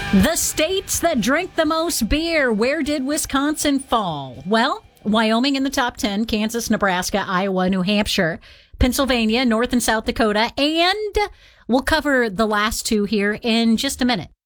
The states that drink the most beer. Where did Wisconsin fall? Well, Wyoming in the top 10, Kansas, Nebraska, Iowa, New Hampshire, Pennsylvania, North and South Dakota, and we'll cover the last two here in just a minute.